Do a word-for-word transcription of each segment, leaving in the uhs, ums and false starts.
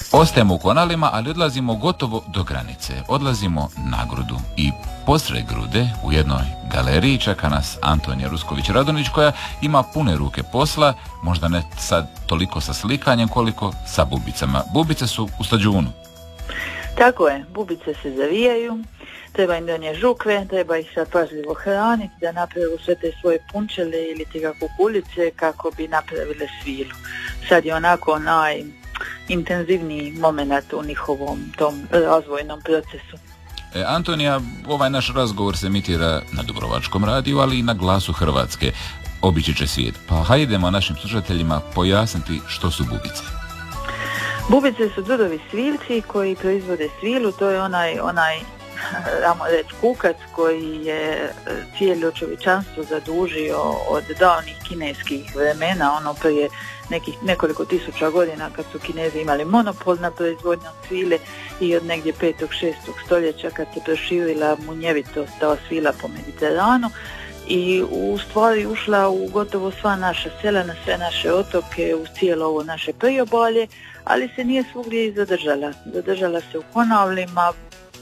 Ostajemo u Konavlima, ali odlazimo gotovo do granice. Odlazimo na Grudu i posred Grude u jednoj galeriji čeka nas Antonija Rusković-Radonjić koja ima pune ruke posla, možda ne sad toliko sa slikanjem koliko sa bubicama. Bubice su u stađunu. Tako je, bubice se zavijaju, treba im donijeti žukve, treba ih sad pažljivo hraniti da napravu sve te svoje punčele ili tiga kukuljice kako bi napravile svilu. Sad je onako najintenzivniji moment u njihovom tom razvojnom procesu. E, Antonija, ovaj naš razgovor se emitira na Dubrovačkom radiju, ali i na Glasu Hrvatske. Obići će svijet. Pa hajdemo našim slušateljima pojasniti što su bubice. Bubice su dudovi svilci koji proizvode svilu, to je onaj, onaj ramo reći kukac koji je cijelo čovječanstvo zadužio od davnih kineskih vremena, ono prije nekih nekoliko tisuća godina kad su Kinezi imali monopol na proizvodnju svile i od negdje petog šestog stoljeća kad se proširila munjevitost ta svila po Mediteranu i u stvari ušla u gotovo sva naša sela, na sve naše otoke, u cijelo ovo naše priobalje, ali se nije svugdje i zadržala. Zadržala se u Konavlima,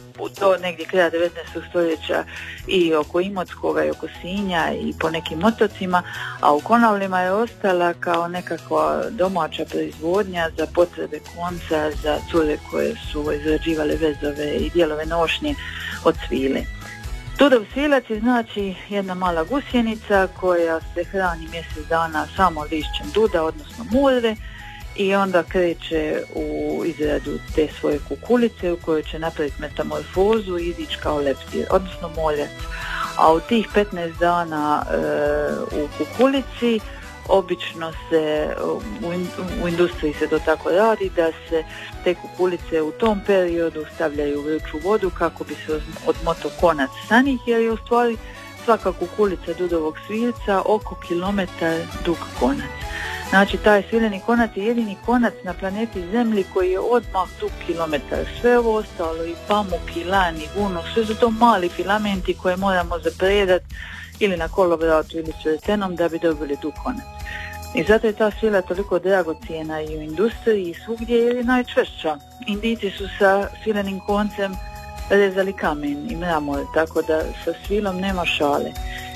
do negdje kraja devetnaestog stoljeća i oko Imotskoga i oko Sinja i po nekim otocima, a u Konavlima je ostala kao nekakva domaća proizvodnja za potrebe konca, za cure koje su izrađivale vezove i dijelove nošnje od svile. Dudov svilac je znači jedna mala gusjenica koja se hrani mjesec dana samo lišćem duda, odnosno murve, i onda kreće u izradu te svoje kukulice u kojoj će napraviti metamorfozu i izići kao leptir, odnosno moljac. A u tih petnaest dana e, u kukulici obično se, u, in, u industriji se to tako radi, da se te kukulice u tom periodu stavljaju u vruću vodu kako bi se odmoto konac sa njih, jer je u stvari svaka kukulica dudovog svilca oko kilometar dug konac. Znači, taj svileni konac je jedini konac na planeti Zemlji koji je odmah dug kilometar. Sve ovo ostalo, i pamuk, i lan, i vuno, sve su to mali filamenti koje moramo zapredat ili na kolovratu ili s vretenom da bi dobili dug konac. I zato je ta svila toliko dragocjena i u industriji i svugdje jer je najčvršća. Indijci su sa svilenim koncem rezali kamen i mramor, tako da sa svilom nema šale.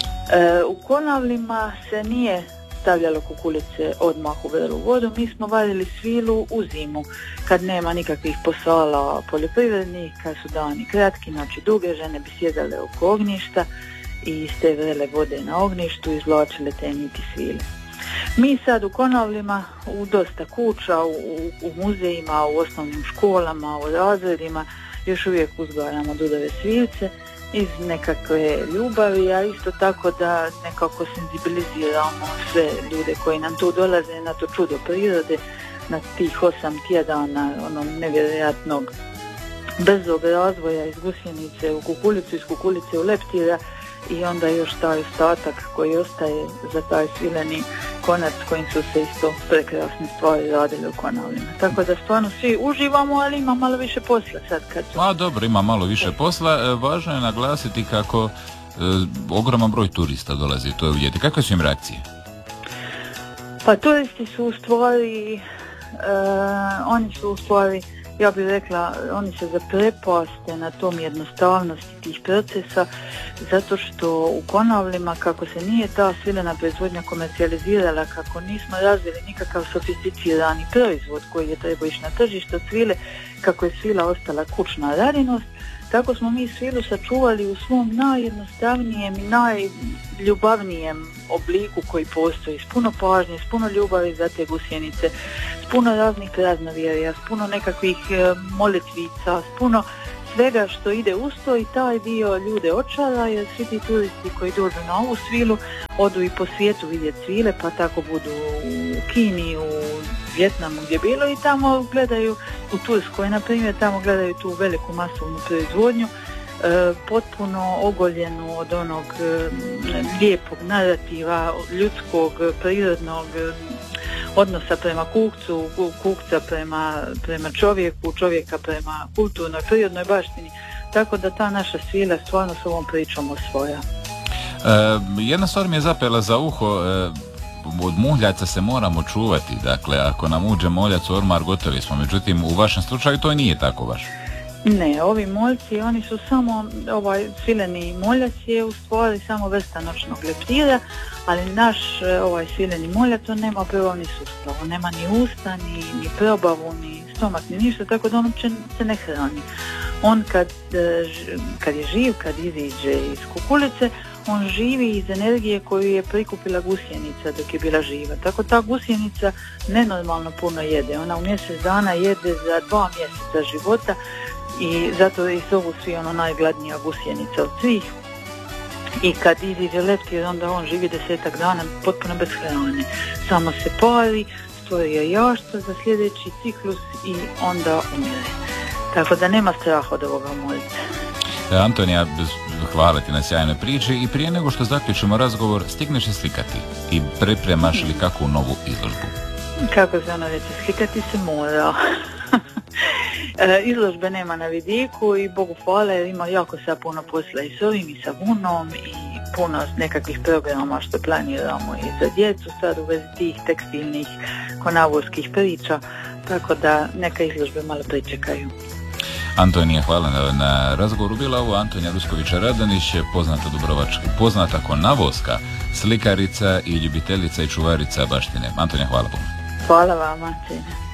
E, u Konavlima se nije stavljalo kukulice odmah u vrelu vodu, mi smo vadili svilu u zimu, kad nema nikakvih posala poljoprivrednih, kad su dani kratki, znači duge, žene bi sjedale oko ognjišta i iz te vrele vode na ognjištu izvlačile te niti svile. Mi sad u Konavlima, u dosta kuća, u, u muzejima, u osnovnim školama, u razredima, još uvijek uzgajamo dudove svilce iz nekakve ljubavi, a isto tako da nekako senzibiliziramo sve ljude koji nam tu dolaze na to čudo prirode, na tih osam tjedana onog nevjerojatnog brzog razvoja iz gusjenice u kukulicu, iz kukulice u leptira i onda još taj ostatak koji ostaje za taj svileni konac kojim su se isto prekrasne stvari radile u Konavlima. Tako da stvarno svi uživamo, ali ima malo više posla sad kad su... A dobro, ima malo više posla. E, važno je naglasiti kako e, ogroman broj turista dolazi to je vidjeti. Kakve su im reakcije? Pa turisti su u stvari, e, oni su u stvari, ja bih rekla, oni se zaprepaste na tom jednostavnosti tih procesa, zato što u Konavlima, kako se nije ta svilena proizvodnja komercijalizirala, kako nismo razvili nikakav sofisticirani proizvod koji je trebao ići na tržište od svile, kako je svila ostala kućna radinost, tako smo mi svilu sačuvali u svom najjednostavnijem i najljubavnijem obliku koji postoji, s puno pažnje, s puno ljubavi za te gusjenice, s puno raznih praznovjerja, s puno nekakvih e, molitvica, s puno svega što ide uz to i taj dio ljude očara, jer svi ti turisti koji dođu na ovu svilu odu i po svijetu vidjeti svile, pa tako budu u Kini, u Vjetnamu gdje bilo i tamo gledaju, u Turskoj na primjer, tamo gledaju tu veliku masovnu proizvodnju, e, potpuno ogoljenu od onog e, lijepog narativa, ljudskog, prirodnog e, odnosa prema kukcu, kukca prema, prema čovjeku, čovjeka prema kulturnoj, prirodnoj baštini, tako da ta naša svila stvarno s ovom pričom osvoja. E, jedna stvar mi je zapela za uho, e, od muljaca se moramo čuvati, dakle ako nam uđe moljac u ormar gotovi smo, međutim u vašem slučaju to nije tako baš. Ne, ovi moljci, oni su samo, ovaj svileni moljac je u stvari samo vrsta noćnog leptira, ali naš ovaj svileni moljac, on nema probavni sustav, on nema ni usta, ni, ni probavu, ni stomak, ni ništa, tako da on uopće se ne hrani. On kad, kad je živ, kad iziđe iz kukulice, on živi iz energije koju je prikupila gusjenica dok je bila živa. Tako ta gusjenica nenormalno puno jede. Ona u mjesec dana jede za dva mjeseca života i zato je zovu svi ono najgladnija gusjenica od svih. I kad iziđe leptir, onda on živi desetak dana potpuno bez hrane. Samo se pari, stvori jajašca za sljedeći ciklus i onda umire. Tako da nema straha od ovoga moljca. Antonija, hvala ti na sjajnoj priči i prije nego što zaključimo razgovor, stigneš se slikati i pripremaš li kakvu novu izložbu? Kako se ono reći, slikati se mora. e, izložbe nema na vidiku i Bogu hvala jer ima jako sad puno posla i s ovim i sa vunom i puno nekakvih programa što planiramo i za djecu sad u vezi tih tekstilnih konavorskih priča, tako da neka izložbe malo pričekaju. Antonija, hvala na, na razgovoru. Bila ovo Antonija Rusković-Radonić, poznata Dubrovačka, poznata konavoska slikarica i ljubiteljica i čuvarica baštine. Antonija, hvala puno. Hvala vama, cijena.